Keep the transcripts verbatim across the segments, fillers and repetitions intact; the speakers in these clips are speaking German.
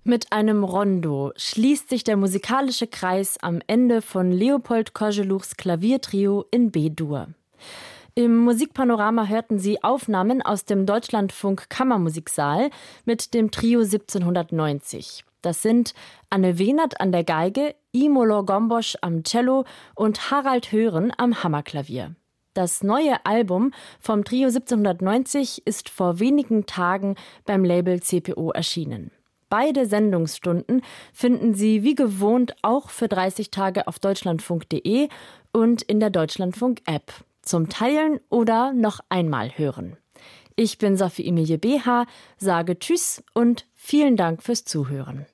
Mit einem Rondo schließt sich der musikalische Kreis am Ende von Leopold Koželuchs Klaviertrio in B-Dur. Im Musikpanorama hörten Sie Aufnahmen aus dem Deutschlandfunk Kammermusiksaal mit dem Trio siebzehnhundertneunzig. Das sind Anne Wehnert an der Geige, Imo Gombosch am Cello und Harald Hören am Hammerklavier. Das neue Album vom Trio siebzehnhundertneunzig ist vor wenigen Tagen beim Label C P O erschienen. Beide Sendungsstunden finden Sie wie gewohnt auch für dreißig Tage auf deutschlandfunk punkt de und in der Deutschlandfunk-App. Zum Teilen oder noch einmal hören. Ich bin Sophie Emilie B H, sage Tschüss und vielen Dank fürs Zuhören.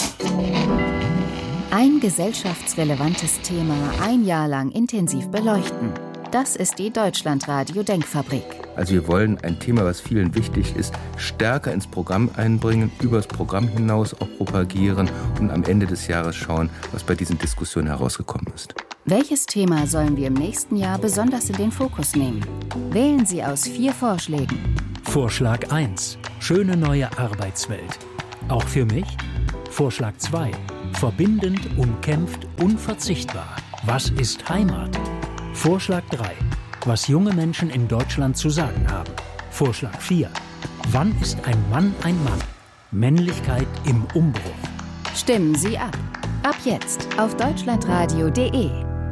Ein gesellschaftsrelevantes Thema ein Jahr lang intensiv beleuchten. Das ist die Deutschlandradio-Denkfabrik. Also wir wollen ein Thema, was vielen wichtig ist, stärker ins Programm einbringen, übers Programm hinaus auch propagieren und am Ende des Jahres schauen, was bei diesen Diskussionen herausgekommen ist. Welches Thema sollen wir im nächsten Jahr besonders in den Fokus nehmen? Wählen Sie aus vier Vorschlägen. Vorschlag eins. Schöne neue Arbeitswelt. Auch für mich? Vorschlag zwei. Verbindend, umkämpft, unverzichtbar. Was ist Heimat? Vorschlag drei. Was junge Menschen in Deutschland zu sagen haben. Vorschlag vier. Wann ist ein Mann ein Mann? Männlichkeit im Umbruch. Stimmen Sie ab. Ab jetzt auf deutschlandradio punkt de.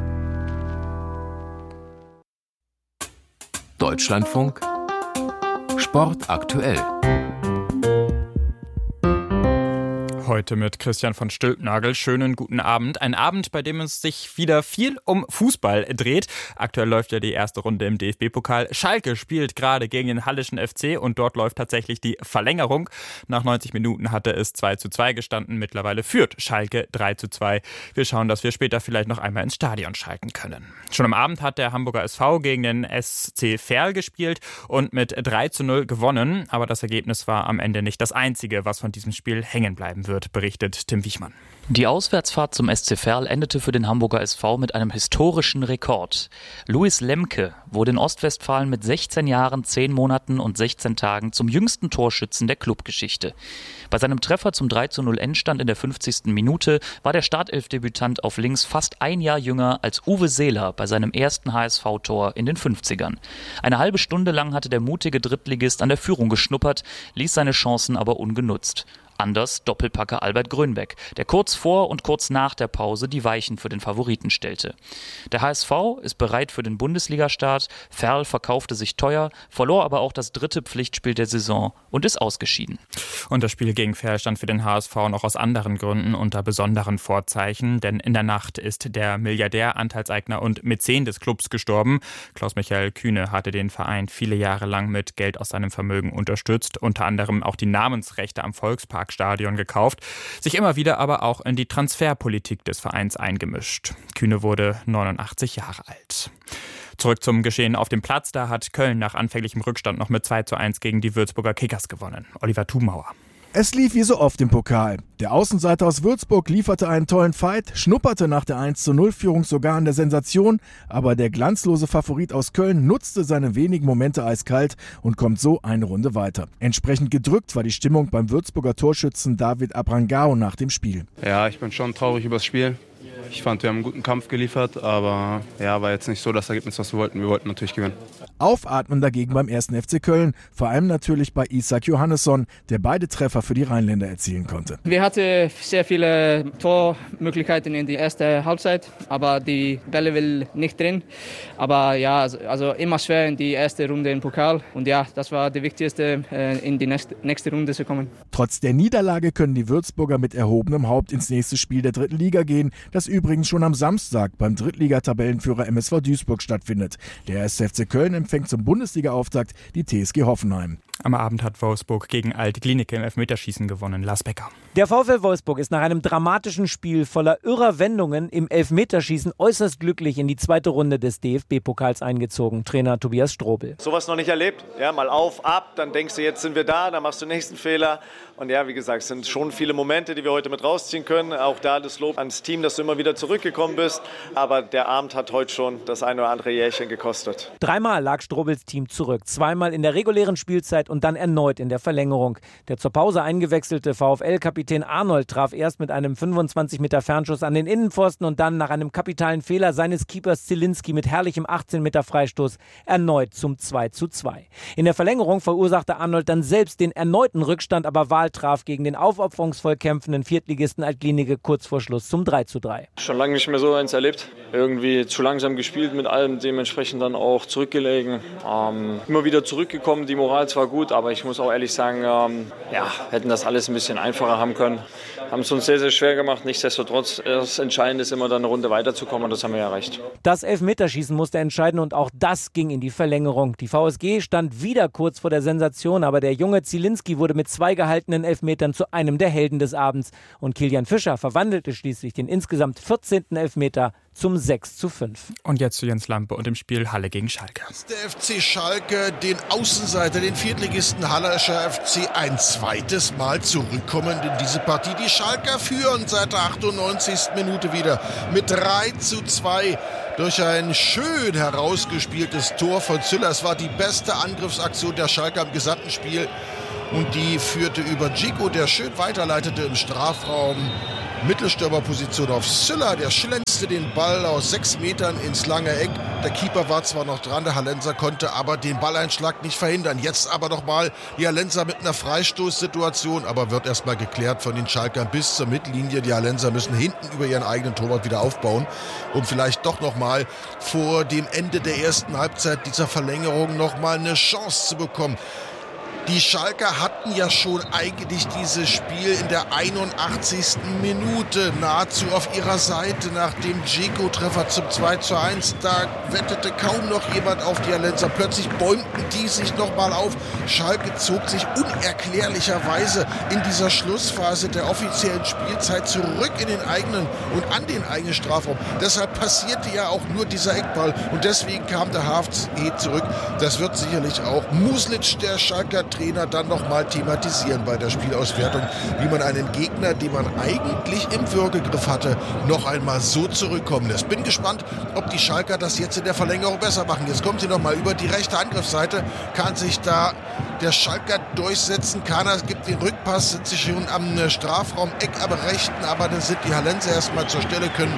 Deutschlandfunk Sport aktuell. Heute mit Christian von Stülpnagel. Schönen guten Abend. Ein Abend, bei dem es sich wieder viel um Fußball dreht. Aktuell läuft ja die erste Runde im D F B-Pokal. Schalke spielt gerade gegen den Hallischen F C und dort läuft tatsächlich die Verlängerung. Nach neunzig Minuten hatte es zwei zu zwei gestanden. Mittlerweile führt Schalke drei zu zwei. Wir schauen, dass wir später vielleicht noch einmal ins Stadion schalten können. Schon am Abend hat der Hamburger S V gegen den S C Verl gespielt und mit drei zu null gewonnen. Aber das Ergebnis war am Ende nicht das einzige, was von diesem Spiel hängen bleiben wird, berichtet Tim Wichmann. Die Auswärtsfahrt zum S C Verl endete für den Hamburger S V mit einem historischen Rekord. Louis Lemke wurde in Ostwestfalen mit sechzehn Jahren, zehn Monaten und sechzehn Tagen zum jüngsten Torschützen der Clubgeschichte. Bei seinem Treffer zum drei zu null Endstand in der fünfzigsten Minute war der Startelfdebütant auf links fast ein Jahr jünger als Uwe Seeler bei seinem ersten H S V-Tor in den fünfzigern. Eine halbe Stunde lang hatte der mutige Drittligist an der Führung geschnuppert, ließ seine Chancen aber ungenutzt. Anders Doppelpacker Albert Grönbeck, der kurz vor und kurz nach der Pause die Weichen für den Favoriten stellte. Der H S V ist bereit für den Bundesligastart, Verl verkaufte sich teuer, verlor aber auch das dritte Pflichtspiel der Saison und ist ausgeschieden. Und das Spiel gegen Verl stand für den H S V noch aus anderen Gründen unter besonderen Vorzeichen, denn in der Nacht ist der Milliardär, Anteilseigner und Mäzen des Clubs gestorben. Klaus-Michael Kühne hatte den Verein viele Jahre lang mit Geld aus seinem Vermögen unterstützt, unter anderem auch die Namensrechte am Volkspark Stadion gekauft, sich immer wieder aber auch in die Transferpolitik des Vereins eingemischt. Kühne wurde neunundachtzig Jahre alt. Zurück zum Geschehen auf dem Platz. Da hat Köln nach anfänglichem Rückstand noch mit zwei zu eins gegen die Würzburger Kickers gewonnen. Oliver Thumauer. Es lief wie so oft im Pokal. Der Außenseiter aus Würzburg lieferte einen tollen Fight, schnupperte nach der eins zu null Führung sogar an der Sensation, aber der glanzlose Favorit aus Köln nutzte seine wenigen Momente eiskalt und kommt so eine Runde weiter. Entsprechend gedrückt war die Stimmung beim Würzburger Torschützen David Abrangao nach dem Spiel. Ja, ich bin schon traurig über das Spiel. Ich fand, wir haben einen guten Kampf geliefert, aber ja, war jetzt nicht so das Ergebnis, was wir wollten. Wir wollten natürlich gewinnen. Aufatmen dagegen beim ersten F C Köln, vor allem natürlich bei Isak Johannesson, der beide Treffer für die Rheinländer erzielen konnte. Wir hatten sehr viele Tormöglichkeiten in der ersten Halbzeit, aber die Bälle will nicht drin. Aber ja, also, also immer schwer in die erste Runde im Pokal. Und ja, das war die wichtigste, in die nächste, nächste Runde zu kommen. Trotz der Niederlage können die Würzburger mit erhobenem Haupt ins nächste Spiel der dritten Liga gehen, das übrigens schon am Samstag beim Drittligatabellenführer M S V Duisburg stattfindet. Der erste F C Köln empfängt zum Bundesliga-Auftakt die T S G Hoffenheim. Am Abend hat Wolfsburg gegen Alte Klinike im Elfmeterschießen gewonnen. Lars Becker. Der VfL Wolfsburg ist nach einem dramatischen Spiel voller irrer Wendungen im Elfmeterschießen äußerst glücklich in die zweite Runde des D F B-Pokals eingezogen. Trainer Tobias Strobel. Sowas noch nicht erlebt. Ja, mal auf, ab, dann denkst du, jetzt sind wir da, dann machst du den nächsten Fehler. Und ja, wie gesagt, es sind schon viele Momente, die wir heute mit rausziehen können. Auch da das Lob ans Team, dass du immer wieder zurückgekommen bist. Aber der Abend hat heute schon das eine oder andere Jährchen gekostet. Dreimal lag Strobels Team zurück. Zweimal in der regulären Spielzeit Nachspielzeit und dann erneut in der Verlängerung. Der zur Pause eingewechselte VfL-Kapitän Arnold traf erst mit einem fünfundzwanzig Meter Fernschuss an den Innenpfosten und dann nach einem kapitalen Fehler seines Keepers Zielinski mit herrlichem achtzehn Meter Freistoß erneut zum zwei zu zwei. In der Verlängerung verursachte Arnold dann selbst den erneuten Rückstand, aber Wahl traf gegen den aufopferungsvoll kämpfenden Viertligisten Altlinike kurz vor Schluss zum drei zu drei. Schon lange nicht mehr so eins erlebt. Irgendwie zu langsam gespielt mit allem, dementsprechend dann auch zurückgelegen. Ähm, immer wieder zurückgekommen, die Moral zwar gut, aber ich muss auch ehrlich sagen, ähm, ja, hätten das alles ein bisschen einfacher haben können. Haben es uns sehr, sehr schwer gemacht. Nichtsdestotrotz, das Entscheidende ist immer dann eine Runde weiterzukommen und das haben wir erreicht. Das Elfmeterschießen musste entscheiden und auch das ging in die Verlängerung. Die V S G stand wieder kurz vor der Sensation, aber der junge Zielinski wurde mit zwei gehaltenen Elfmetern zu einem der Helden des Abends. Und Kilian Fischer verwandelte schließlich den insgesamt vierzehnten Elfmeter zum sechs zu fünf. Und jetzt zu Jens Lampe und dem Spiel Halle gegen Schalke. Der F C Schalke, den Außenseiter, den Viertligisten Hallerscher F C, ein zweites Mal zurückkommen in diese Partie. Die Schalker führen seit der achtundneunzigsten Minute wieder mit drei zu zwei durch ein schön herausgespieltes Tor von Züller. Es war die beste Angriffsaktion der Schalker im gesamten Spiel. Und die führte über Dzeko, der schön weiterleitete im Strafraum. Mittelstürmerposition auf Züller, der schlänzte den Ball aus sechs Metern ins lange Eck. Der Keeper war zwar noch dran, der Hallenser konnte aber den Balleinschlag nicht verhindern. Jetzt aber nochmal die Hallenser mit einer Freistoßsituation, aber wird erstmal geklärt von den Schalkern bis zur Mittellinie. Die Hallenser müssen hinten über ihren eigenen Torwart wieder aufbauen, um vielleicht doch nochmal vor dem Ende der ersten Halbzeit dieser Verlängerung nochmal eine Chance zu bekommen. Die Schalker hatten ja schon eigentlich dieses Spiel in der einundachtzigsten Minute nahezu auf ihrer Seite nach dem Dzeko-Treffer zum zwei zu eins. Da wettete kaum noch jemand auf die Hallenser. Plötzlich bäumten die sich nochmal auf. Schalke zog sich unerklärlicherweise in dieser Schlussphase der offiziellen Spielzeit zurück in den eigenen und an den eigenen Strafraum. Deshalb passierte ja auch nur dieser Eckball und deswegen kam der H F C zurück. Das wird sicherlich auch Muslic, der Schalker Trainer, dann nochmal thematisieren bei der Spielauswertung, wie man einen Gegner, den man eigentlich im Würgegriff hatte, noch einmal so zurückkommen lässt. Bin gespannt, ob die Schalker das jetzt in der Verlängerung besser machen. Jetzt kommen sie nochmal über die rechte Angriffsseite, kann sich da der Schalker durchsetzen. Kana gibt den Rückpass, sind sich schon am Strafraum-Eck aber rechten, aber dann sind die Hallenser erstmal zur Stelle, können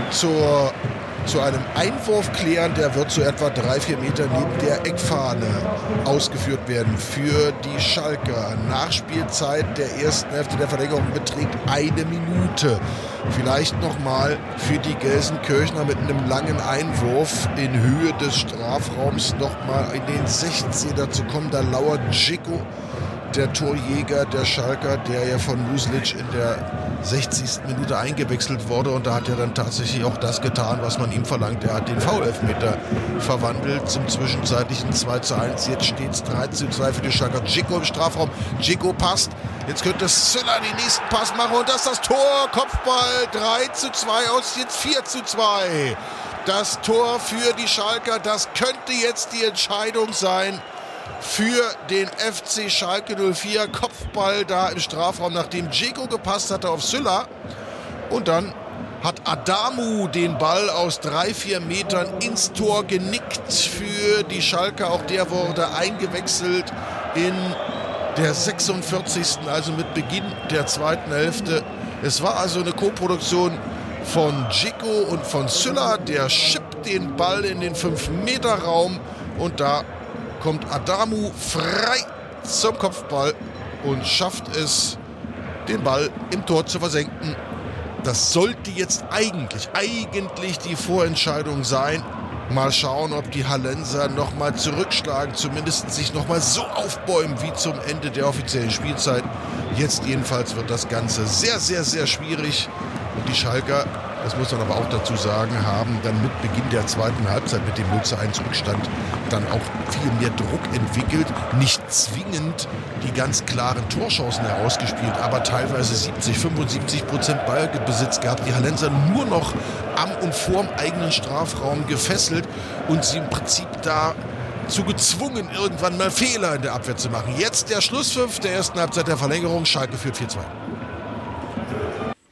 zur zu einem Einwurf klären, der wird so etwa drei, vier Meter neben der Eckfahne ausgeführt werden für die Schalker. Nachspielzeit der ersten Hälfte der Verlängerung beträgt eine Minute. Vielleicht nochmal für die Gelsenkirchner mit einem langen Einwurf in Höhe des Strafraums nochmal in den sechzehner zu kommen. Da lauert Dzeko, der Torjäger der Schalker, der ja von Muslic in der sechzigsten Minute eingewechselt wurde. Und da hat er dann tatsächlich auch das getan, was man ihm verlangt. Er hat den Foul-Elfmeter verwandelt zum zwischenzeitlichen zwei zu eins. Jetzt steht es drei zu zwei für die Schalker. Dzeko im Strafraum. Dzeko passt. Jetzt könnte Züller den nächsten Pass machen. Und das ist das Tor. Kopfball drei zu zwei aus jetzt vier zu zwei. Das Tor für die Schalker, das könnte jetzt die Entscheidung sein für den F C Schalke null vier. Kopfball da im Strafraum, nachdem Dzeko gepasst hatte auf Züller. Und dann hat Adamu den Ball aus drei, vier Metern ins Tor genickt für die Schalker. Auch der wurde eingewechselt in der sechsundvierzigsten also mit Beginn der zweiten Hälfte. Es war also eine Co-Produktion von Dzeko und von Züller. Der schippt den Ball in den fünf Meter Raum und da kommt Adamu frei zum Kopfball und schafft es, den Ball im Tor zu versenken. Das sollte jetzt eigentlich, eigentlich die Vorentscheidung sein. Mal schauen, ob die Hallenser nochmal zurückschlagen, zumindest sich nochmal so aufbäumen wie zum Ende der offiziellen Spielzeit. Jetzt jedenfalls wird das Ganze sehr, sehr, sehr schwierig. Und die Schalker, das muss man aber auch dazu sagen, haben dann mit Beginn der zweiten Halbzeit mit dem null zu eins Rückstand dann auch viel mehr Druck entwickelt. Nicht zwingend die ganz klaren Torchancen herausgespielt, aber teilweise siebzig, fünfundsiebzig Prozent Ballbesitz gehabt. Die Hallenser nur noch am und vorm eigenen Strafraum gefesselt und sie im Prinzip da zu gezwungen, irgendwann mal Fehler in der Abwehr zu machen. Jetzt der Schlusspfiff der ersten Halbzeit der Verlängerung. Schalke führt vier zu zwei.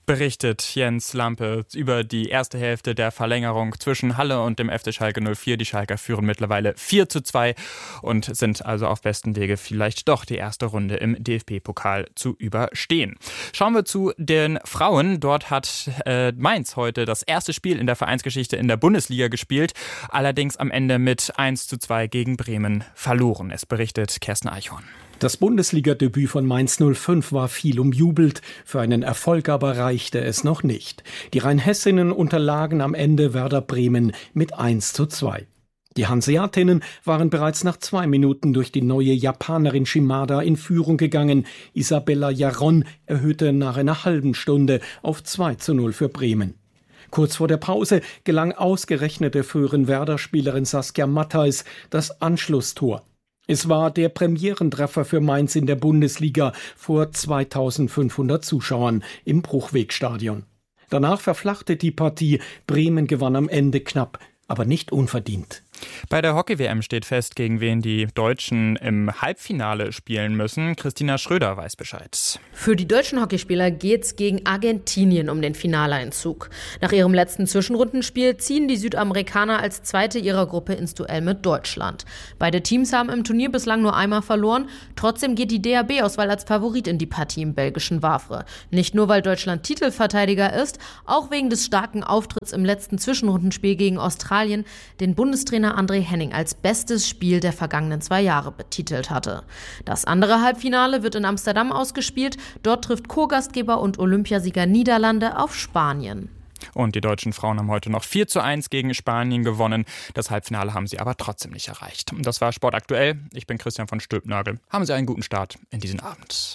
berichtet Jens Lampe über die erste Hälfte der Verlängerung zwischen Halle und dem F C Schalke null vier. Die Schalker führen mittlerweile vier zu zwei und sind also auf besten Wege, vielleicht doch die erste Runde im D F B-Pokal zu überstehen. Schauen wir zu den Frauen. Dort hat äh, Mainz heute das erste Spiel in der Vereinsgeschichte in der Bundesliga gespielt, allerdings am Ende mit eins zu zwei gegen Bremen verloren. Es berichtet Kerstin Eichhorn. Das Bundesliga-Debüt von Mainz null fünf war viel umjubelt, für einen Erfolg aber reichte es noch nicht. Die Rheinhessinnen unterlagen am Ende Werder Bremen mit eins zu zwei. Die Hanseatinnen waren bereits nach zwei Minuten durch die neue Japanerin Shimada in Führung gegangen. Isabella Jaron erhöhte nach einer halben Stunde auf zwei zu null für Bremen. Kurz vor der Pause gelang ausgerechnet der früheren Werder-Spielerin Saskia Matthijs das Anschlusstor. Es war der Premierentreffer für Mainz in der Bundesliga vor zweitausendfünfhundert Zuschauern im Bruchwegstadion. Danach verflachte die Partie. Bremen gewann am Ende knapp, aber nicht unverdient. Bei der Hockey-W M steht fest, gegen wen die Deutschen im Halbfinale spielen müssen. Christina Schröder weiß Bescheid. Für die deutschen Hockeyspieler geht's gegen Argentinien um den Finaleinzug. Nach ihrem letzten Zwischenrundenspiel ziehen die Südamerikaner als Zweite ihrer Gruppe ins Duell mit Deutschland. Beide Teams haben im Turnier bislang nur einmal verloren. Trotzdem geht die D A B-Auswahl als Favorit in die Partie im belgischen Wavre. Nicht nur, weil Deutschland Titelverteidiger ist, auch wegen des starken Auftritts im letzten Zwischenrundenspiel gegen Australien, den Bundestrainer André Henning als bestes Spiel der vergangenen zwei Jahre betitelt hatte. Das andere Halbfinale wird in Amsterdam ausgespielt. Dort trifft Co-Gastgeber und Olympiasieger Niederlande auf Spanien. Und die deutschen Frauen haben heute noch vier zu eins gegen Spanien gewonnen. Das Halbfinale haben sie aber trotzdem nicht erreicht. Das war Sport aktuell. Ich bin Christian von Stülpnagel. Haben Sie einen guten Start in diesen Abend.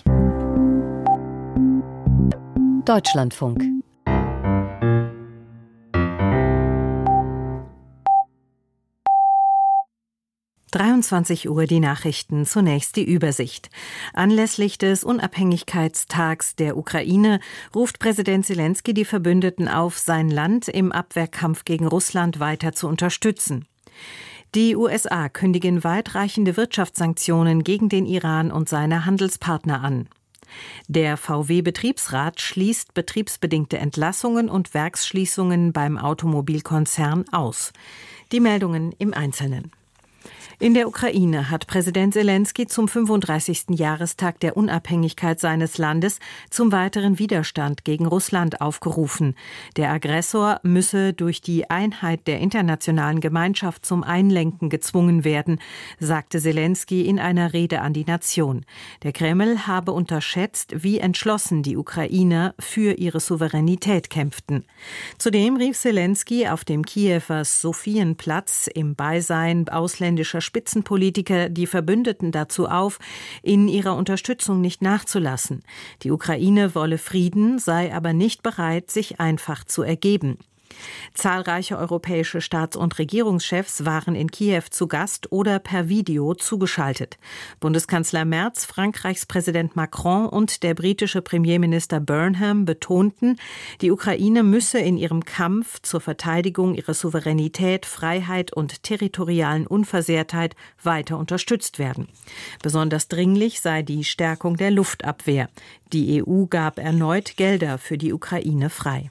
Deutschlandfunk. dreiundzwanzig Uhr die Nachrichten, zunächst die Übersicht. Anlässlich des Unabhängigkeitstags der Ukraine ruft Präsident Zelensky die Verbündeten auf, sein Land im Abwehrkampf gegen Russland weiter zu unterstützen. Die U S A kündigen weitreichende Wirtschaftssanktionen gegen den Iran und seine Handelspartner an. Der V W-Betriebsrat schließt betriebsbedingte Entlassungen und Werksschließungen beim Automobilkonzern aus. Die Meldungen im Einzelnen. In der Ukraine hat Präsident Zelensky zum fünfunddreißigsten Jahrestag der Unabhängigkeit seines Landes zum weiteren Widerstand gegen Russland aufgerufen. Der Aggressor müsse durch die Einheit der internationalen Gemeinschaft zum Einlenken gezwungen werden, sagte Zelensky in einer Rede an die Nation. Der Kreml habe unterschätzt, wie entschlossen die Ukrainer für ihre Souveränität kämpften. Zudem rief Zelensky auf dem Kiewer Sophienplatz im Beisein ausländischer Spitzenpolitiker die Verbündeten dazu auf, in ihrer Unterstützung nicht nachzulassen. Die Ukraine wolle Frieden, sei aber nicht bereit, sich einfach zu ergeben. Zahlreiche europäische Staats- und Regierungschefs waren in Kiew zu Gast oder per Video zugeschaltet. Bundeskanzler Merz, Frankreichs Präsident Macron und der britische Premierminister Burnham betonten, die Ukraine müsse in ihrem Kampf zur Verteidigung ihrer Souveränität, Freiheit und territorialen Unversehrtheit weiter unterstützt werden. Besonders dringlich sei die Stärkung der Luftabwehr. Die E U gab erneut Gelder für die Ukraine frei.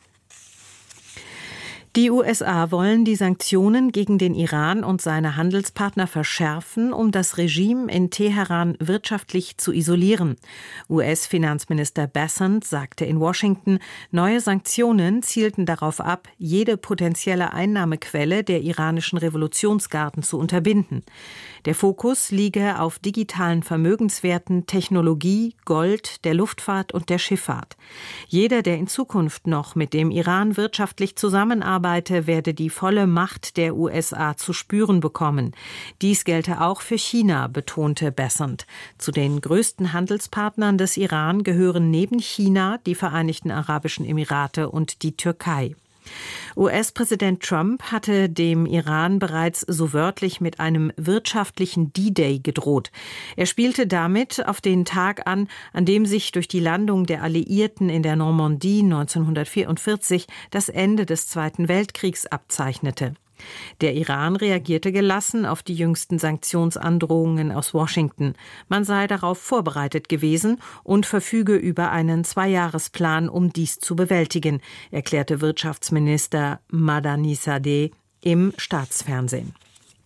Die U S A wollen die Sanktionen gegen den Iran und seine Handelspartner verschärfen, um das Regime in Teheran wirtschaftlich zu isolieren. U S-Finanzminister Bessent sagte in Washington, neue Sanktionen zielten darauf ab, jede potenzielle Einnahmequelle der iranischen Revolutionsgarden zu unterbinden. Der Fokus liege auf digitalen Vermögenswerten, Technologie, Gold, der Luftfahrt und der Schifffahrt. Jeder, der in Zukunft noch mit dem Iran wirtschaftlich zusammenarbeitet, werde die volle Macht der U S A zu spüren bekommen. Dies gelte auch für China, betonte Bessent. Zu den größten Handelspartnern des Iran gehören neben China die Vereinigten Arabischen Emirate und die Türkei. U S-Präsident Trump hatte dem Iran bereits so wörtlich mit einem wirtschaftlichen D-Day gedroht. Er spielte damit auf den Tag an, an dem sich durch die Landung der Alliierten in der Normandie neunzehnhundertvierundvierzig das Ende des Zweiten Weltkriegs abzeichnete. Der Iran reagierte gelassen auf die jüngsten Sanktionsandrohungen aus Washington. Man sei darauf vorbereitet gewesen und verfüge über einen Zweijahresplan, um dies zu bewältigen, erklärte Wirtschaftsminister Madani-Sadeh im Staatsfernsehen.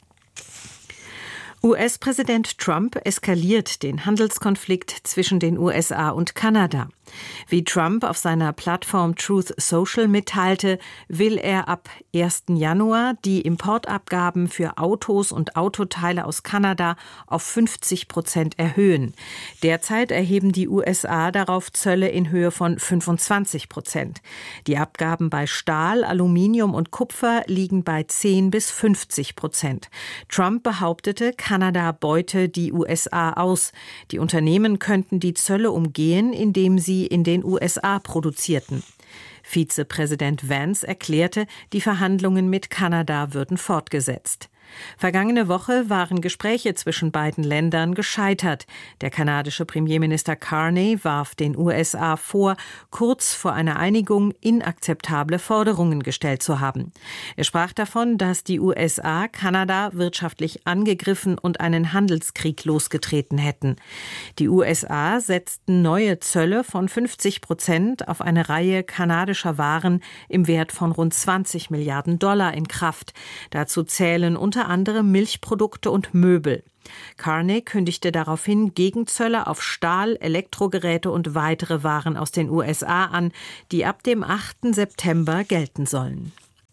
U S-Präsident Trump eskaliert den Handelskonflikt zwischen den U S A und Kanada. Wie Trump auf seiner Plattform Truth Social mitteilte, will er ab ersten Januar die Importabgaben für Autos und Autoteile aus Kanada auf fünfzig Prozent erhöhen. Derzeit erheben die U S A darauf Zölle in Höhe von fünfundzwanzig Prozent. Die Abgaben bei Stahl, Aluminium und Kupfer liegen bei zehn bis fünfzig Prozent. Trump behauptete, Kanada beute die U S A aus. Die Unternehmen könnten die Zölle umgehen, indem sie in den U S A produzierten. Vizepräsident Vance erklärte, die Verhandlungen mit Kanada würden fortgesetzt. Vergangene Woche waren Gespräche zwischen beiden Ländern gescheitert. Der kanadische Premierminister Carney warf den U S A vor, kurz vor einer Einigung inakzeptable Forderungen gestellt zu haben. Er sprach davon, dass die U S A Kanada wirtschaftlich angegriffen und einen Handelskrieg losgetreten hätten. Die U S A setzten neue Zölle von fünfzig Prozent auf eine Reihe kanadischer Waren im Wert von rund zwanzig Milliarden Dollar in Kraft. Dazu zählen unter unter anderem Milchprodukte und Möbel. Carney kündigte daraufhin Gegenzölle auf Stahl, Elektrogeräte und weitere Waren aus den U S A an, die ab dem achten September gelten sollen.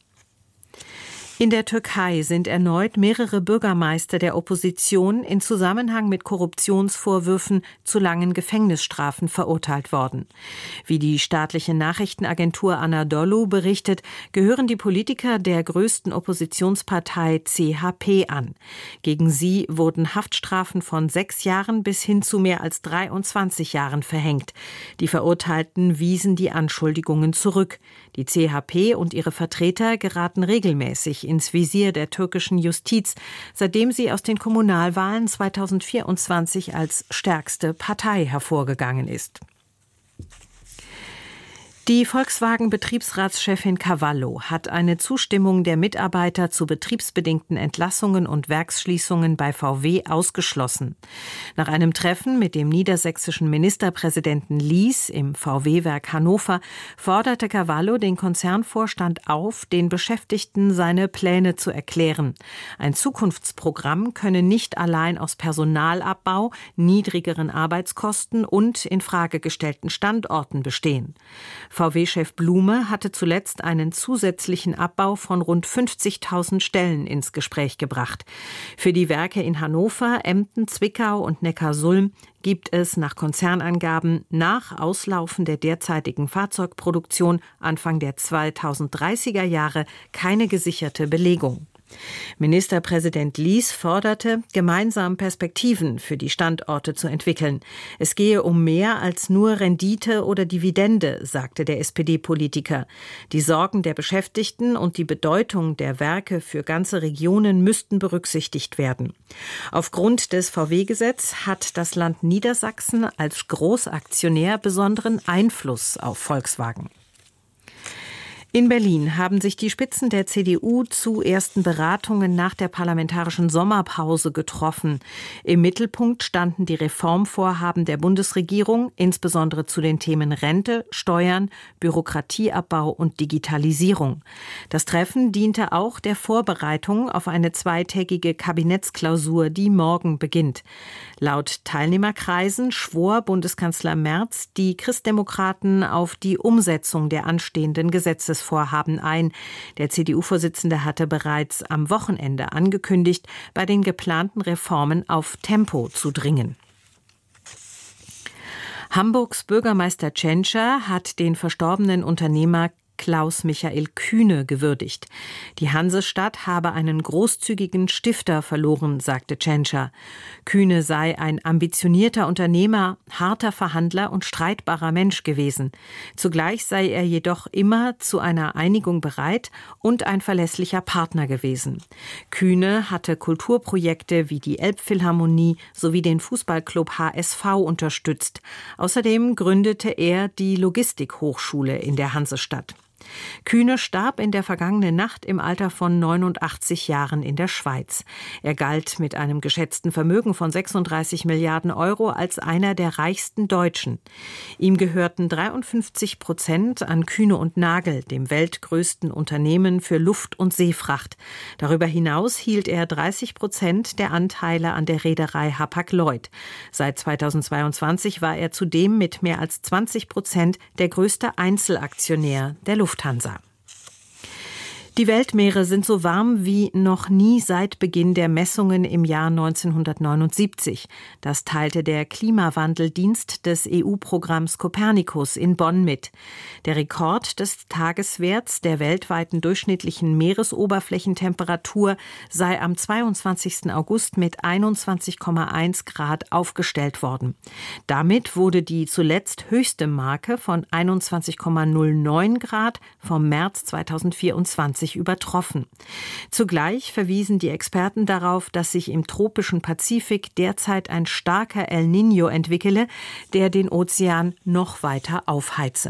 In der Türkei sind erneut mehrere Bürgermeister der Opposition in Zusammenhang mit Korruptionsvorwürfen zu langen Gefängnisstrafen verurteilt worden. Wie die staatliche Nachrichtenagentur Anadolu berichtet, gehören die Politiker der größten Oppositionspartei C H P an. Gegen sie wurden Haftstrafen von sechs Jahren bis hin zu mehr als dreiundzwanzig Jahren verhängt. Die Verurteilten wiesen die Anschuldigungen zurück. Die C H P und ihre Vertreter geraten regelmäßig ins Visier der türkischen Justiz, seitdem sie aus den Kommunalwahlen zweitausendvierundzwanzig als stärkste Partei hervorgegangen ist. Die Volkswagen-Betriebsratschefin Cavallo hat eine Zustimmung der Mitarbeiter zu betriebsbedingten Entlassungen und Werksschließungen bei V W ausgeschlossen. Nach einem Treffen mit dem niedersächsischen Ministerpräsidenten Lies im V W-Werk Hannover forderte Cavallo den Konzernvorstand auf, den Beschäftigten seine Pläne zu erklären. Ein Zukunftsprogramm könne nicht allein aus Personalabbau, niedrigeren Arbeitskosten und in Frage gestellten Standorten bestehen. V W-Chef Blume hatte zuletzt einen zusätzlichen Abbau von rund fünfzigtausend Stellen ins Gespräch gebracht. Für die Werke in Hannover, Emden, Zwickau und Neckarsulm gibt es nach Konzernangaben nach Auslaufen der derzeitigen Fahrzeugproduktion Anfang der zweitausenddreißiger Jahre keine gesicherte Belegung. Ministerpräsident Lies forderte, gemeinsam Perspektiven für die Standorte zu entwickeln. Es gehe um mehr als nur Rendite oder Dividende, sagte der S P D-Politiker. Die Sorgen der Beschäftigten und die Bedeutung der Werke für ganze Regionen müssten berücksichtigt werden. Aufgrund des V W-Gesetzes hat das Land Niedersachsen als Großaktionär besonderen Einfluss auf Volkswagen. In Berlin haben sich die Spitzen der C D U zu ersten Beratungen nach der parlamentarischen Sommerpause getroffen. Im Mittelpunkt standen die Reformvorhaben der Bundesregierung, insbesondere zu den Themen Rente, Steuern, Bürokratieabbau und Digitalisierung. Das Treffen diente auch der Vorbereitung auf eine zweitägige Kabinettsklausur, die morgen beginnt. Laut Teilnehmerkreisen schwor Bundeskanzler Merz die Christdemokraten auf die Umsetzung der anstehenden Gesetzesvorhaben ein. Der C D U-Vorsitzende hatte bereits am Wochenende angekündigt, bei den geplanten Reformen auf Tempo zu dringen. Hamburgs Bürgermeister Tschentscher hat den verstorbenen Unternehmer Klaus-Michael Kühne gewürdigt. Die Hansestadt habe einen großzügigen Stifter verloren, sagte Tschentscher. Kühne sei ein ambitionierter Unternehmer, harter Verhandler und streitbarer Mensch gewesen. Zugleich sei er jedoch immer zu einer Einigung bereit und ein verlässlicher Partner gewesen. Kühne hatte Kulturprojekte wie die Elbphilharmonie sowie den Fußballclub H S V unterstützt. Außerdem gründete er die Logistikhochschule in der Hansestadt. Kühne starb in der vergangenen Nacht im Alter von neunundachtzig Jahren in der Schweiz. Er galt mit einem geschätzten Vermögen von sechsunddreißig Milliarden Euro als einer der reichsten Deutschen. Ihm gehörten dreiundfünfzig Prozent an Kühne und Nagel, dem weltgrößten Unternehmen für Luft- und Seefracht. Darüber hinaus hielt er dreißig Prozent der Anteile an der Reederei Hapag-Lloyd. Seit zweitausendzweiundzwanzig war er zudem mit mehr als zwanzig Prozent der größte Einzelaktionär der Lufthansa. Die Weltmeere sind so warm wie noch nie seit Beginn der Messungen im Jahr neunzehnhundertneunundsiebzig. Das teilte der Klimawandeldienst des E U-Programms Copernicus in Bonn mit. Der Rekord des Tageswerts der weltweiten durchschnittlichen Meeresoberflächentemperatur sei am zweiundzwanzigsten August mit einundzwanzig Komma eins Grad aufgestellt worden. Damit wurde die zuletzt höchste Marke von einundzwanzig Komma null neun Grad vom März zweitausendvierundzwanzig übertroffen. Zugleich verwiesen die Experten darauf, dass sich im tropischen Pazifik derzeit ein starker El Niño entwickele, der den Ozean noch weiter aufheize.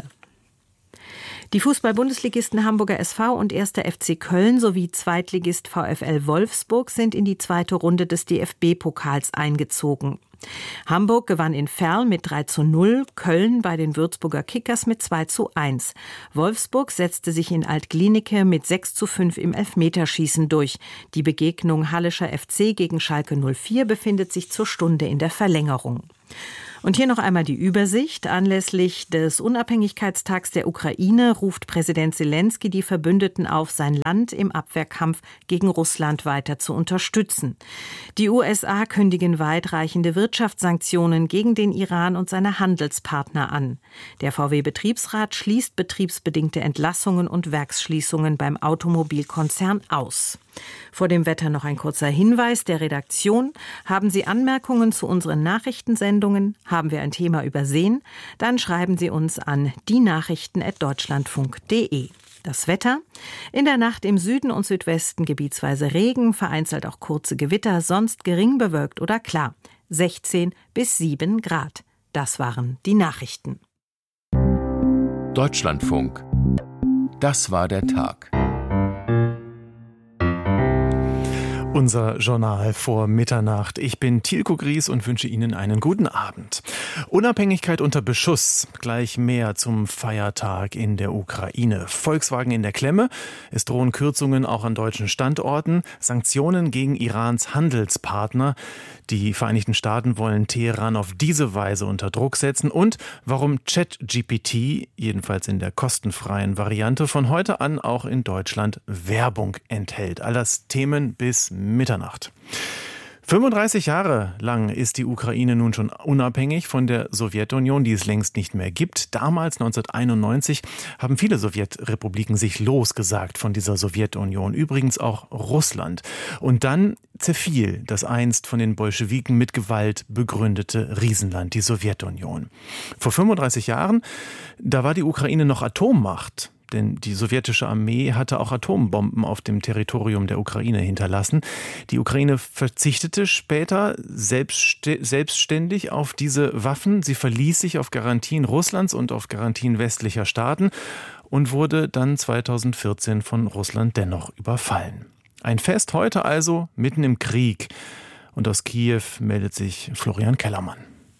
Die Fußball-Bundesligisten Hamburger S V und erster F C Köln sowie Zweitligist VfL Wolfsburg sind in die zweite Runde des D F B-Pokals eingezogen. Hamburg gewann in Verl mit drei zu null, Köln bei den Würzburger Kickers mit zwei zu eins. Wolfsburg setzte sich in Alt-Glienicke mit sechs zu fünf im Elfmeterschießen durch. Die Begegnung Hallischer F C gegen Schalke null vier befindet sich zur Stunde in der Verlängerung. Und hier noch einmal die Übersicht. Anlässlich des Unabhängigkeitstags der Ukraine ruft Präsident Selenskyj die Verbündeten auf, sein Land im Abwehrkampf gegen Russland weiter zu unterstützen. Die U S A kündigen weitreichende Wirtschaftssanktionen gegen den Iran und seine Handelspartner an. Der V W-Betriebsrat schließt betriebsbedingte Entlassungen und Werksschließungen beim Automobilkonzern aus. Vor dem Wetter noch ein kurzer Hinweis der Redaktion. Haben Sie Anmerkungen zu unseren Nachrichtensendungen? Haben wir ein Thema übersehen? Dann schreiben Sie uns an dienachrichten at deutschlandfunk punkt de. Das Wetter: In der Nacht im Süden und Südwesten gebietsweise Regen, vereinzelt auch kurze Gewitter, sonst gering bewölkt oder klar. sechzehn bis sieben Grad. Das waren die Nachrichten. Deutschlandfunk. Das war der Tag. Unser Journal vor Mitternacht. Ich bin Tilko Gries und wünsche Ihnen einen guten Abend. Unabhängigkeit unter Beschuss. Gleich mehr zum Feiertag in der Ukraine. Volkswagen in der Klemme. Es drohen Kürzungen auch an deutschen Standorten. Sanktionen gegen Irans Handelspartner. Die Vereinigten Staaten wollen Teheran auf diese Weise unter Druck setzen. Und warum ChatGPT, jedenfalls in der kostenfreien Variante, von heute an auch in Deutschland Werbung enthält. Alles Themen bis Mitternacht. fünfunddreißig Jahre lang ist die Ukraine nun schon unabhängig von der Sowjetunion, die es längst nicht mehr gibt. Damals, neunzehnhunderteinundneunzig, haben viele Sowjetrepubliken sich losgesagt von dieser Sowjetunion. Übrigens auch Russland. Und dann zerfiel das einst von den Bolschewiken mit Gewalt begründete Riesenland, die Sowjetunion. Vor fünfunddreißig Jahren, da war die Ukraine noch Atommacht. Denn die sowjetische Armee hatte auch Atombomben auf dem Territorium der Ukraine hinterlassen. Die Ukraine verzichtete später selbstständig auf diese Waffen. Sie verließ sich auf Garantien Russlands und auf Garantien westlicher Staaten und wurde dann zweitausendvierzehn von Russland dennoch überfallen. Ein Fest heute also mitten im Krieg. Und aus Kiew meldet sich Florian Kellermann.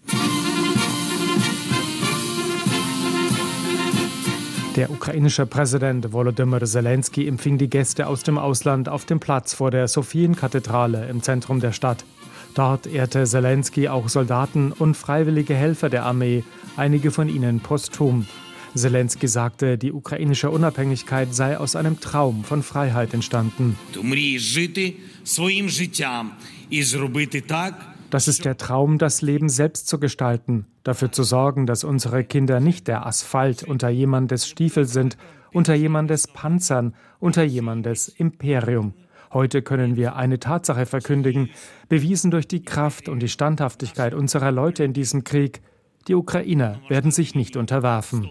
Der ukrainische Präsident Volodymyr Selenskyj empfing die Gäste aus dem Ausland auf dem Platz vor der Sophien-Kathedrale im Zentrum der Stadt. Dort ehrte Selenskyj auch Soldaten und freiwillige Helfer der Armee, einige von ihnen posthum. Selenskyj sagte, die ukrainische Unabhängigkeit sei aus einem Traum von Freiheit entstanden. Das ist der Traum, das Leben selbst zu gestalten, dafür zu sorgen, dass unsere Kinder nicht der Asphalt unter jemandes Stiefel sind, unter jemandes Panzern, unter jemandes Imperium. Heute können wir eine Tatsache verkündigen, bewiesen durch die Kraft und die Standhaftigkeit unserer Leute in diesem Krieg. Die Ukrainer werden sich nicht unterwerfen.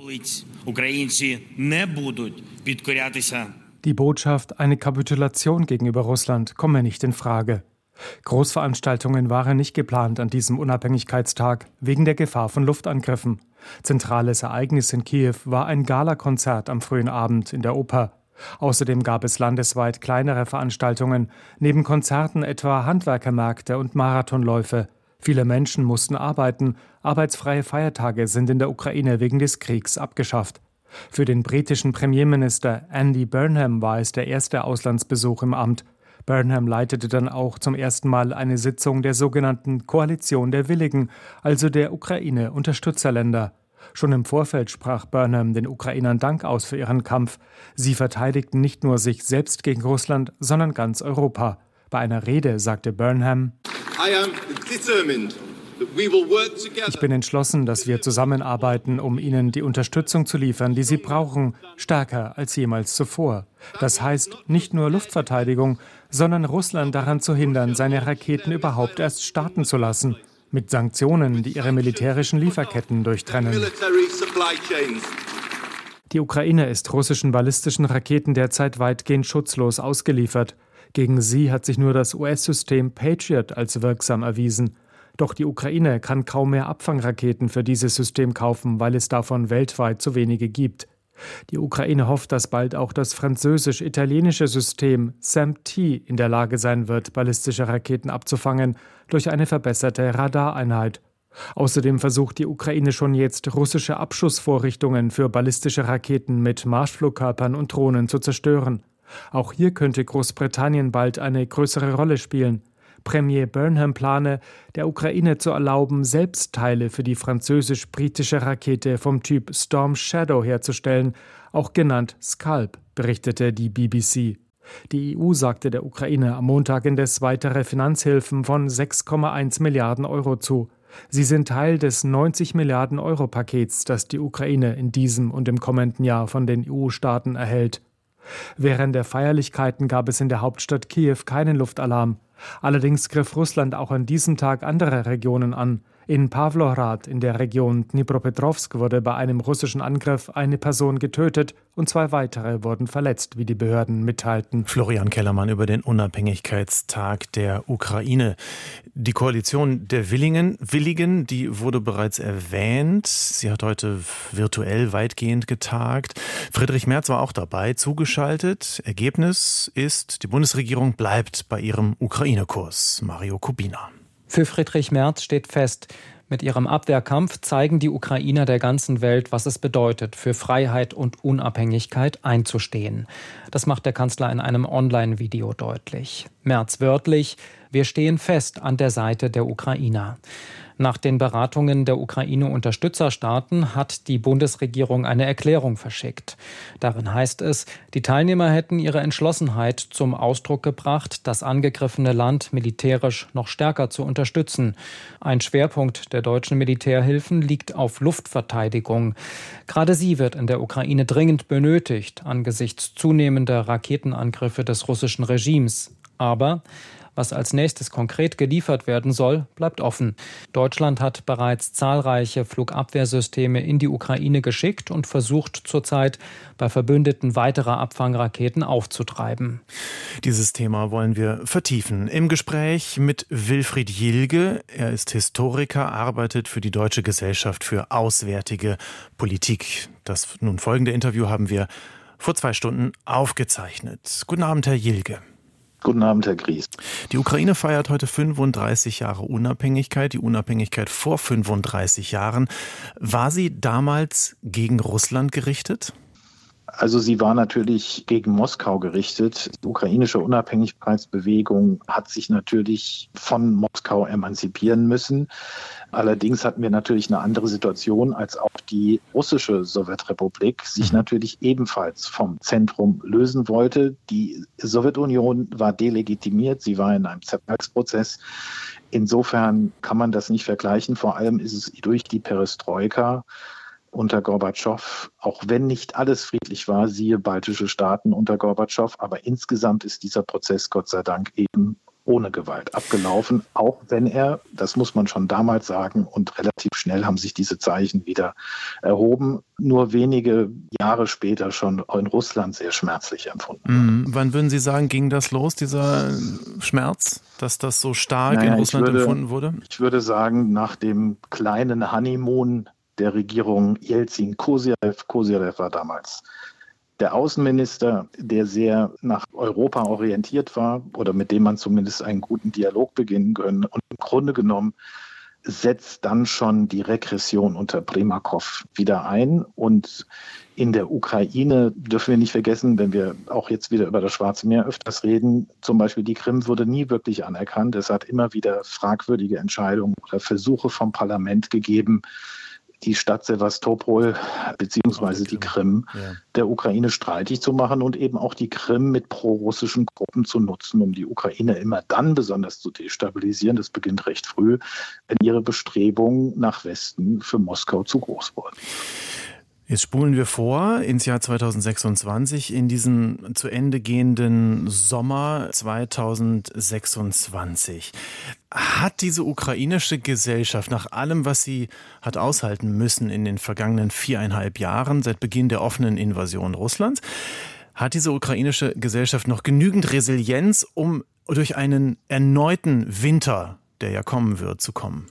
Die Botschaft, eine Kapitulation gegenüber Russland, komme nicht in Frage. Großveranstaltungen waren nicht geplant an diesem Unabhängigkeitstag, wegen der Gefahr von Luftangriffen. Zentrales Ereignis in Kiew war ein Galakonzert am frühen Abend in der Oper. Außerdem gab es landesweit kleinere Veranstaltungen, neben Konzerten etwa Handwerkermärkte und Marathonläufe. Viele Menschen mussten arbeiten, arbeitsfreie Feiertage sind in der Ukraine wegen des Kriegs abgeschafft. Für den britischen Premierminister Andy Burnham war es der erste Auslandsbesuch im Amt. Burnham leitete dann auch zum ersten Mal eine Sitzung der sogenannten Koalition der Willigen, also der Ukraine-Unterstützerländer. Schon im Vorfeld sprach Burnham den Ukrainern Dank aus für ihren Kampf. Sie verteidigten nicht nur sich selbst gegen Russland, sondern ganz Europa. Bei einer Rede sagte Burnham: Ich bin entschlossen, dass wir zusammenarbeiten, um ihnen die Unterstützung zu liefern, die sie brauchen, stärker als jemals zuvor. Das heißt nicht nur Luftverteidigung, sondern Russland daran zu hindern, seine Raketen überhaupt erst starten zu lassen, mit Sanktionen, die ihre militärischen Lieferketten durchtrennen. Die Ukraine ist russischen ballistischen Raketen derzeit weitgehend schutzlos ausgeliefert. Gegen sie hat sich nur das U S-System Patriot als wirksam erwiesen. Doch die Ukraine kann kaum mehr Abfangraketen für dieses System kaufen, weil es davon weltweit zu wenige gibt. Die Ukraine hofft, dass bald auch das französisch-italienische System S A M T in der Lage sein wird, ballistische Raketen abzufangen durch eine verbesserte Radareinheit. Außerdem versucht die Ukraine schon jetzt, russische Abschussvorrichtungen für ballistische Raketen mit Marschflugkörpern und Drohnen zu zerstören. Auch hier könnte Großbritannien bald eine größere Rolle spielen. Premier Burnham plane, der Ukraine zu erlauben, selbst Teile für die französisch-britische Rakete vom Typ Storm Shadow herzustellen, auch genannt Scalp, berichtete die B B C. Die E U sagte der Ukraine am Montag indes weitere Finanzhilfen von sechs Komma eins Milliarden Euro zu. Sie sind Teil des neunzig Milliarden Euro Pakets, das die Ukraine in diesem und im kommenden Jahr von den E U-Staaten erhält. Während der Feierlichkeiten gab es in der Hauptstadt Kiew keinen Luftalarm. Allerdings griff Russland auch an diesem Tag andere Regionen an. In Pawlowrad in der Region Dnipropetrovsk wurde bei einem russischen Angriff eine Person getötet und zwei weitere wurden verletzt, wie die Behörden mitteilten. Florian Kellermann über den Unabhängigkeitstag der Ukraine. Die Koalition der Willigen, Willigen, die wurde bereits erwähnt. Sie hat heute virtuell weitgehend getagt. Friedrich Merz war auch dabei, zugeschaltet. Ergebnis ist, die Bundesregierung bleibt bei ihrem Ukraine-Kurs. Mario Kubina. Für Friedrich Merz steht fest, mit ihrem Abwehrkampf zeigen die Ukrainer der ganzen Welt, was es bedeutet, für Freiheit und Unabhängigkeit einzustehen. Das macht der Kanzler in einem Online-Video deutlich. Merz wörtlich: Wir stehen fest an der Seite der Ukrainer. Nach den Beratungen der Ukraine-Unterstützerstaaten hat die Bundesregierung eine Erklärung verschickt. Darin heißt es, die Teilnehmer hätten ihre Entschlossenheit zum Ausdruck gebracht, das angegriffene Land militärisch noch stärker zu unterstützen. Ein Schwerpunkt der deutschen Militärhilfen liegt auf Luftverteidigung. Gerade sie wird in der Ukraine dringend benötigt, angesichts zunehmender Raketenangriffe des russischen Regimes. Aber was als nächstes konkret geliefert werden soll, bleibt offen. Deutschland hat bereits zahlreiche Flugabwehrsysteme in die Ukraine geschickt und versucht zurzeit, bei Verbündeten weitere Abfangraketen aufzutreiben. Dieses Thema wollen wir vertiefen. Im Gespräch mit Wilfried Jilge. Er ist Historiker, arbeitet für die Deutsche Gesellschaft für Auswärtige Politik. Das nun folgende Interview haben wir vor zwei Stunden aufgezeichnet. Guten Abend, Herr Jilge. Guten Abend, Herr Gries. Die Ukraine feiert heute fünfunddreißig Jahre Unabhängigkeit, die Unabhängigkeit vor fünfunddreißig Jahren. War sie damals gegen Russland gerichtet? Also sie war natürlich gegen Moskau gerichtet. Die ukrainische Unabhängigkeitsbewegung hat sich natürlich von Moskau emanzipieren müssen. Allerdings hatten wir natürlich eine andere Situation, als auch die russische Sowjetrepublik sich natürlich ebenfalls vom Zentrum lösen wollte. Die Sowjetunion war delegitimiert, sie war in einem Zerfallsprozess. Insofern kann man das nicht vergleichen. Vor allem ist es durch die Perestroika unter Gorbatschow, auch wenn nicht alles friedlich war, siehe baltische Staaten unter Gorbatschow, aber insgesamt ist dieser Prozess Gott sei Dank eben ohne Gewalt abgelaufen, auch wenn er, das muss man schon damals sagen, und relativ schnell haben sich diese Zeichen wieder erhoben, nur wenige Jahre später schon in Russland sehr schmerzlich empfunden wird. Mhm. Wann würden Sie sagen, ging das los, dieser Schmerz, dass das so stark naja, in Russland würde, empfunden wurde? Ich würde sagen, nach dem kleinen Honeymoon der Regierung Jelzin-Kozyrew, Kozyrew war damals der Außenminister, der sehr nach Europa orientiert war oder mit dem man zumindest einen guten Dialog beginnen können. Und im Grunde genommen setzt dann schon die Regression unter Primakov wieder ein. Und in der Ukraine dürfen wir nicht vergessen, wenn wir auch jetzt wieder über das Schwarze Meer öfters reden, zum Beispiel die Krim wurde nie wirklich anerkannt. Es hat immer wieder fragwürdige Entscheidungen oder Versuche vom Parlament gegeben, die Stadt Sewastopol beziehungsweise die Krim ja. der Ukraine streitig zu machen und eben auch die Krim mit prorussischen Gruppen zu nutzen, um die Ukraine immer dann besonders zu destabilisieren, das beginnt recht früh, wenn ihre Bestrebungen nach Westen für Moskau zu groß wurden. Jetzt spulen wir vor ins Jahr zweitausendsechsundzwanzig, in diesen zu Ende gehenden Sommer zweitausendsechsundzwanzig. Hat diese ukrainische Gesellschaft nach allem, was sie hat aushalten müssen in den vergangenen viereinhalb Jahren, seit Beginn der offenen Invasion Russlands, hat diese ukrainische Gesellschaft noch genügend Resilienz, um durch einen erneuten Winter, der ja kommen wird, zu kommen?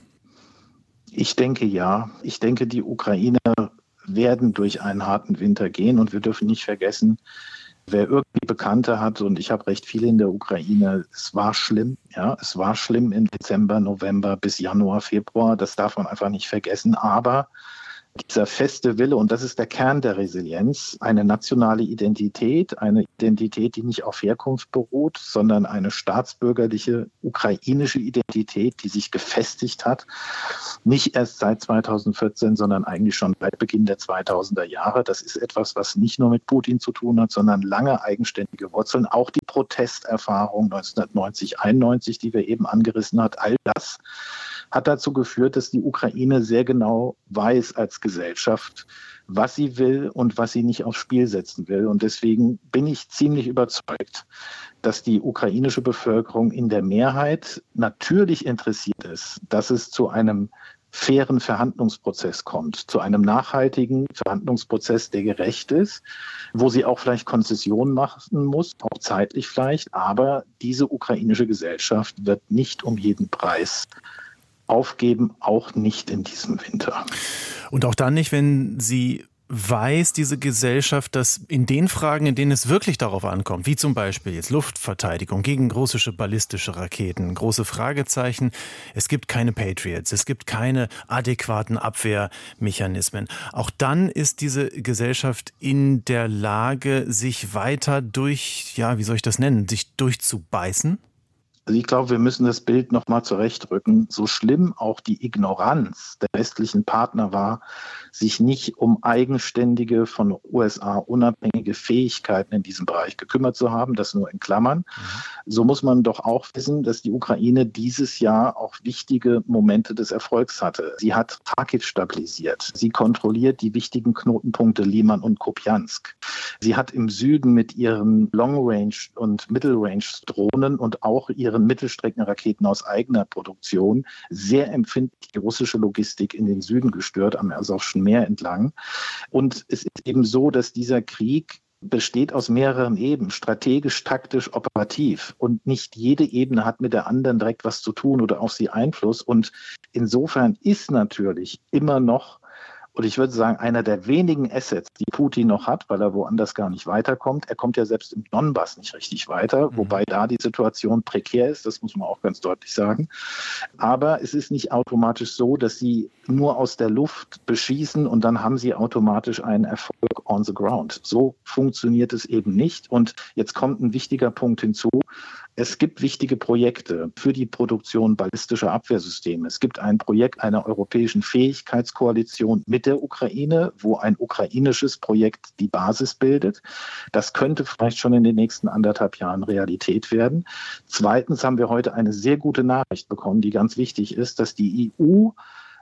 Ich denke ja. Ich denke, die Ukrainer werden durch einen harten Winter gehen und wir dürfen nicht vergessen, wer irgendwie Bekannte hat, und ich habe recht viele in der Ukraine, es war schlimm, ja, es war schlimm im Dezember, November bis Januar, Februar, das darf man einfach nicht vergessen, aber dieser feste Wille, und das ist der Kern der Resilienz, eine nationale Identität, eine Identität, die nicht auf Herkunft beruht, sondern eine staatsbürgerliche ukrainische Identität, die sich gefestigt hat, nicht erst seit zweitausendvierzehn, sondern eigentlich schon seit Beginn der zweitausender Jahre. Das ist etwas, was nicht nur mit Putin zu tun hat, sondern lange eigenständige Wurzeln. Auch die Protesterfahrung neunzehnhundertneunzig, einundneunzig, die wir eben angerissen hat, all das hat dazu geführt, dass die Ukraine sehr genau weiß als Gesellschaft, was sie will und was sie nicht aufs Spiel setzen will. Und deswegen bin ich ziemlich überzeugt, dass die ukrainische Bevölkerung in der Mehrheit natürlich interessiert ist, dass es zu einem fairen Verhandlungsprozess kommt, zu einem nachhaltigen Verhandlungsprozess, der gerecht ist, wo sie auch vielleicht Konzessionen machen muss, auch zeitlich vielleicht. Aber diese ukrainische Gesellschaft wird nicht um jeden Preis aufgeben, auch nicht in diesem Winter. Und auch dann nicht, wenn sie weiß, diese Gesellschaft, dass in den Fragen, in denen es wirklich darauf ankommt, wie zum Beispiel jetzt Luftverteidigung gegen russische ballistische Raketen, große Fragezeichen, es gibt keine Patriots, es gibt keine adäquaten Abwehrmechanismen. Auch dann ist diese Gesellschaft in der Lage, sich weiter durch, ja, wie soll ich das nennen, sich durchzubeißen? Also ich glaube, wir müssen das Bild nochmal zurechtrücken. So schlimm auch die Ignoranz der westlichen Partner war, sich nicht um eigenständige, von U S A unabhängige Fähigkeiten in diesem Bereich gekümmert zu haben, das nur in Klammern. Mhm. So muss man doch auch wissen, dass die Ukraine dieses Jahr auch wichtige Momente des Erfolgs hatte. Sie hat Kharkiv stabilisiert. Sie kontrolliert die wichtigen Knotenpunkte Liman und Kupiansk. Sie hat im Süden mit ihren Long-Range- und Middle-Range-Drohnen und auch ihren Mittelstreckenraketen aus eigener Produktion sehr empfindlich die russische Logistik in den Süden gestört, am Asowschen Meer entlang. Und es ist eben so, dass dieser Krieg besteht aus mehreren Ebenen, strategisch, taktisch, operativ. Und nicht jede Ebene hat mit der anderen direkt was zu tun oder auf sie Einfluss. Und insofern ist natürlich immer noch, und ich würde sagen, einer der wenigen Assets, die Putin noch hat, weil er woanders gar nicht weiterkommt. Er kommt ja selbst im Donbass nicht richtig weiter, mhm. wobei da die Situation prekär ist, das muss man auch ganz deutlich sagen. Aber es ist nicht automatisch so, dass sie nur aus der Luft beschießen und dann haben sie automatisch einen Erfolg on the ground. So funktioniert es eben nicht. Und jetzt kommt ein wichtiger Punkt hinzu. Es gibt wichtige Projekte für die Produktion ballistischer Abwehrsysteme. Es gibt ein Projekt einer europäischen Fähigkeitskoalition mit der Ukraine, wo ein ukrainisches Projekt die Basis bildet. Das könnte vielleicht schon in den nächsten anderthalb Jahren Realität werden. Zweitens haben wir heute eine sehr gute Nachricht bekommen, die ganz wichtig ist, dass die E U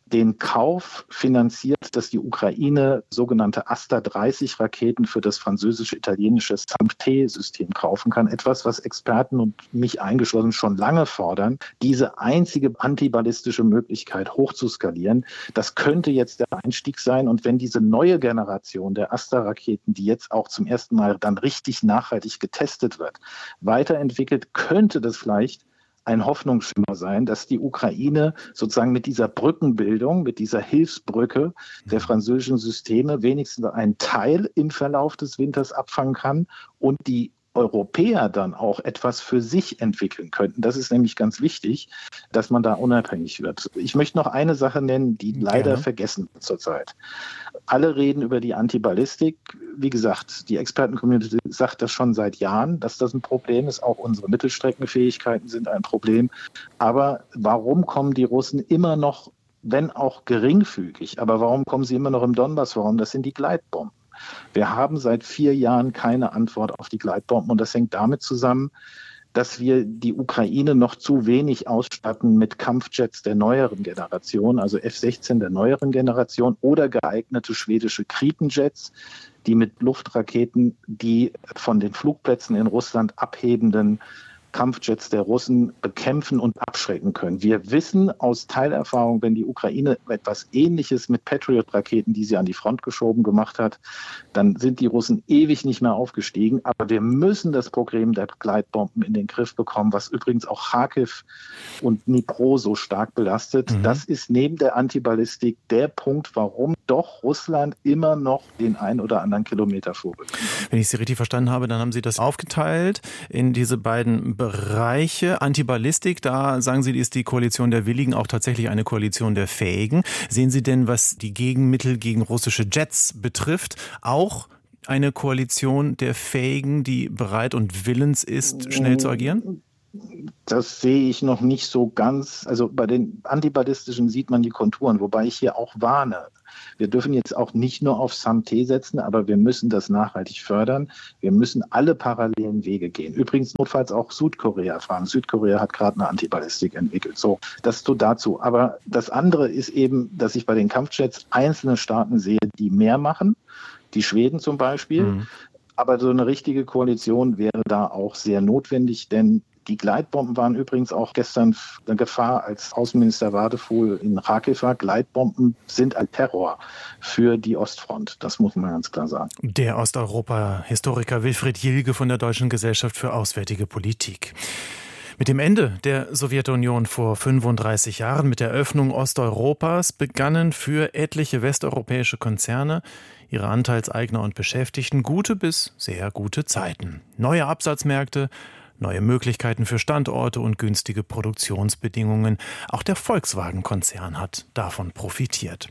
den Kauf finanziert, dass die Ukraine sogenannte Aster dreißig Raketen für das französisch-italienische SAMP-T-System kaufen kann. Etwas, was Experten und mich eingeschlossen schon lange fordern, diese einzige antiballistische Möglichkeit hochzuskalieren. Das könnte jetzt der Einstieg sein. Und wenn diese neue Generation der Aster-Raketen, die jetzt auch zum ersten Mal dann richtig nachhaltig getestet wird, weiterentwickelt, könnte das vielleicht ein Hoffnungsschimmer sein, dass die Ukraine sozusagen mit dieser Brückenbildung, mit dieser Hilfsbrücke der französischen Systeme wenigstens einen Teil im Verlauf des Winters abfangen kann und die Europäer dann auch etwas für sich entwickeln könnten. Das ist nämlich ganz wichtig, dass man da unabhängig wird. Ich möchte noch eine Sache nennen, die leider Gerne. vergessen wird zurzeit. Alle reden über die Antiballistik. Wie gesagt, die Experten-Community sagt das schon seit Jahren, dass das ein Problem ist. Auch unsere Mittelstreckenfähigkeiten sind ein Problem. Aber warum kommen die Russen immer noch, wenn auch geringfügig, aber warum kommen sie immer noch im Donbass? Warum? Das sind die Gleitbomben. Wir haben seit vier Jahren keine Antwort auf die Gleitbomben und das hängt damit zusammen, dass wir die Ukraine noch zu wenig ausstatten mit Kampfjets der neueren Generation, also F sechzehn der neueren Generation oder geeignete schwedische Gripenjets, die mit Luftraketen die von den Flugplätzen in Russland abhebenden Kampfjets der Russen bekämpfen und abschrecken können. Wir wissen aus Teilerfahrung, wenn die Ukraine etwas Ähnliches mit Patriot-Raketen, die sie an die Front geschoben gemacht hat, dann sind die Russen ewig nicht mehr aufgestiegen. Aber wir müssen das Problem der Gleitbomben in den Griff bekommen, was übrigens auch Kharkiv und Dnipro so stark belastet. Mhm. Das ist neben der Antiballistik der Punkt, warum doch Russland immer noch den ein oder anderen Kilometer vorrückt. Wenn ich Sie richtig verstanden habe, dann haben Sie das aufgeteilt in diese beiden Bereiche. Antiballistik, da sagen Sie, ist die Koalition der Willigen auch tatsächlich eine Koalition der Fähigen. Sehen Sie denn, was die Gegenmittel gegen russische Jets betrifft, auch eine Koalition der Fähigen, die bereit und willens ist, schnell zu agieren? Das sehe ich noch nicht so ganz. Also bei den antiballistischen sieht man die Konturen, wobei ich hier auch warne. Wir dürfen jetzt auch nicht nur auf SAMP-T setzen, aber wir müssen das nachhaltig fördern. Wir müssen alle parallelen Wege gehen. Übrigens notfalls auch Südkorea fragen. Südkorea hat gerade eine Antiballistik entwickelt. So, das so dazu. Aber das andere ist eben, dass ich bei den Kampfjets einzelne Staaten sehe, die mehr machen. Die Schweden zum Beispiel. Mhm. Aber so eine richtige Koalition wäre da auch sehr notwendig, denn die Gleitbomben waren übrigens auch gestern eine Gefahr, als Außenminister Wadefuhl in Kharkiv war. Gleitbomben sind ein Terror für die Ostfront. Das muss man ganz klar sagen. Der Osteuropa-Historiker Wilfried Jilge von der Deutschen Gesellschaft für Auswärtige Politik. Mit dem Ende der Sowjetunion vor fünfunddreißig Jahren, mit der Öffnung Osteuropas, begannen für etliche westeuropäische Konzerne, ihre Anteilseigner und Beschäftigten gute bis sehr gute Zeiten. Neue Absatzmärkte, neue Möglichkeiten für Standorte und günstige Produktionsbedingungen. Auch der Volkswagen-Konzern hat davon profitiert.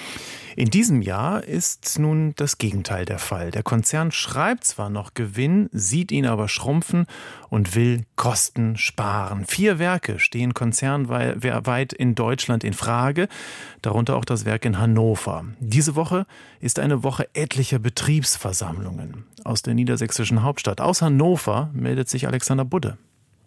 In diesem Jahr ist nun das Gegenteil der Fall. Der Konzern schreibt zwar noch Gewinn, sieht ihn aber schrumpfen und will Kosten sparen. Vier Werke stehen konzernweit in Deutschland in Frage, darunter auch das Werk in Hannover. Diese Woche ist eine Woche etlicher Betriebsversammlungen. Aus der niedersächsischen Hauptstadt, aus Hannover, meldet sich Alexander Budde.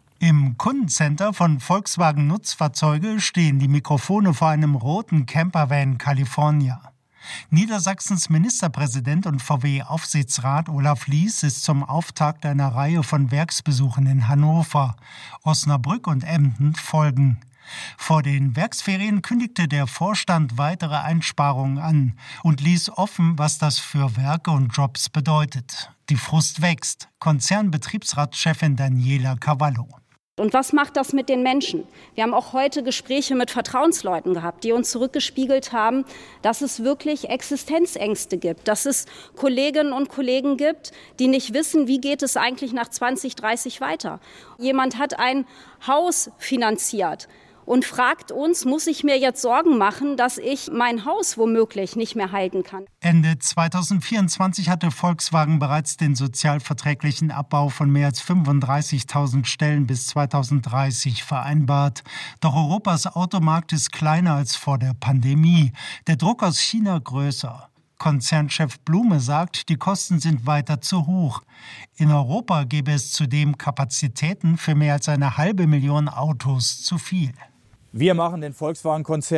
Im Kundencenter von Volkswagen Nutzfahrzeuge stehen die Mikrofone vor einem roten Campervan California. Niedersachsens Ministerpräsident und V W-Aufsichtsrat Olaf Lies ist zum Auftakt einer Reihe von Werksbesuchen in Hannover. Osnabrück und Emden folgen. Vor den Werksferien kündigte der Vorstand weitere Einsparungen an und ließ offen, was das für Werke und Jobs bedeutet. Die Frust wächst. Konzernbetriebsratschefin Daniela Cavallo. Und was macht das mit den Menschen? Wir haben auch heute Gespräche mit Vertrauensleuten gehabt, die uns zurückgespiegelt haben, dass es wirklich Existenzängste gibt, dass es Kolleginnen und Kollegen gibt, die nicht wissen, wie geht es eigentlich nach zwanzig dreißig weiter. Jemand hat ein Haus finanziert und fragt uns, muss ich mir jetzt Sorgen machen, dass ich mein Haus womöglich nicht mehr halten kann? Ende zweitausendvierundzwanzig hatte Volkswagen bereits den sozialverträglichen Abbau von mehr als fünfunddreißigtausend Stellen bis zweitausenddreißig vereinbart. Doch Europas Automarkt ist kleiner als vor der Pandemie. Der Druck aus China größer. Konzernchef Blume sagt, die Kosten sind weiter zu hoch. In Europa gäbe es zudem Kapazitäten für mehr als eine halbe Million Autos zu viel. Wir machen den Volkswagen-Konzern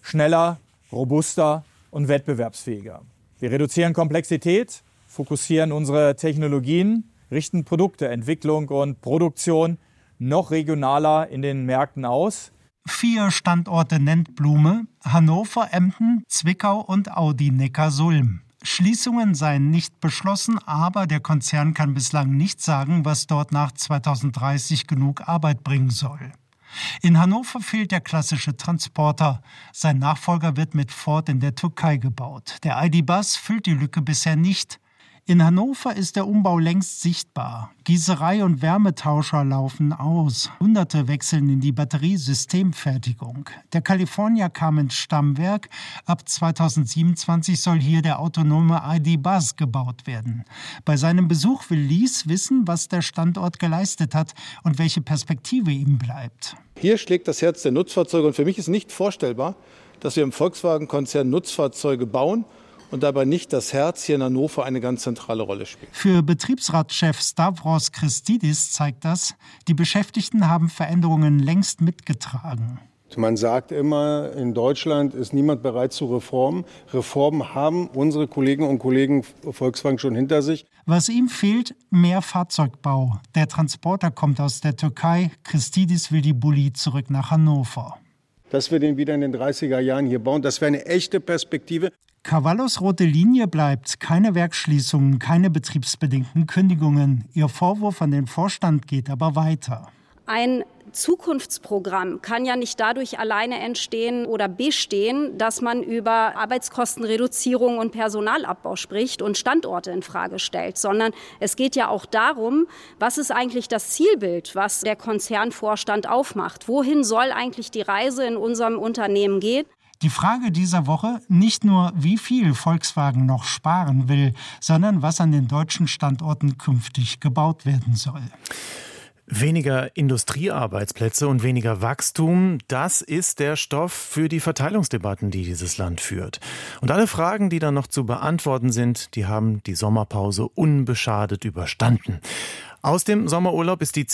schneller, robuster und wettbewerbsfähiger. Wir reduzieren Komplexität, fokussieren unsere Technologien, richten Produkte, Entwicklung und Produktion noch regionaler in den Märkten aus. Vier Standorte nennt Blume: Hannover, Emden, Zwickau und Audi Neckarsulm. Schließungen seien nicht beschlossen, aber der Konzern kann bislang nicht sagen, was dort nach zweitausenddreißig genug Arbeit bringen soll. In Hannover fehlt der klassische Transporter. Sein Nachfolger wird mit Ford in der Türkei gebaut. Der I D-Bus füllt die Lücke bisher nicht. In Hannover ist der Umbau längst sichtbar. Gießerei und Wärmetauscher laufen aus. Hunderte wechseln in die Batteriesystemfertigung. Der California kam ins Stammwerk. Ab zweitausendsiebenundzwanzig soll hier der autonome I D-Bus gebaut werden. Bei seinem Besuch will Lies wissen, was der Standort geleistet hat und welche Perspektive ihm bleibt. Hier schlägt das Herz der Nutzfahrzeuge und für mich ist nicht vorstellbar, dass wir im Volkswagen-Konzern Nutzfahrzeuge bauen und dabei nicht das Herz hier in Hannover eine ganz zentrale Rolle spielt. Für Betriebsratschef Stavros Christidis zeigt das, die Beschäftigten haben Veränderungen längst mitgetragen. Man sagt immer, in Deutschland ist niemand bereit zu Reformen. Reformen haben unsere Kolleginnen und Kollegen Volkswagen schon hinter sich. Was ihm fehlt, mehr Fahrzeugbau. Der Transporter kommt aus der Türkei. Christidis will die Bulli zurück nach Hannover. Dass wir den wieder in den dreißiger Jahren hier bauen, das wäre eine echte Perspektive. Cavallos rote Linie bleibt: keine Werksschließungen, keine betriebsbedingten Kündigungen. Ihr Vorwurf an den Vorstand geht aber weiter. Ein Zukunftsprogramm kann ja nicht dadurch alleine entstehen oder bestehen, dass man über Arbeitskostenreduzierung und Personalabbau spricht und Standorte in Frage stellt, sondern es geht ja auch darum, was ist eigentlich das Zielbild, was der Konzernvorstand aufmacht? Wohin soll eigentlich die Reise in unserem Unternehmen gehen? Die Frage dieser Woche: nicht nur, wie viel Volkswagen noch sparen will, sondern was an den deutschen Standorten künftig gebaut werden soll. Weniger Industriearbeitsplätze und weniger Wachstum, das ist der Stoff für die Verteilungsdebatten, die dieses Land führt. Und alle Fragen, die dann noch zu beantworten sind, die haben die Sommerpause unbeschadet überstanden. Aus dem Sommerurlaub ist die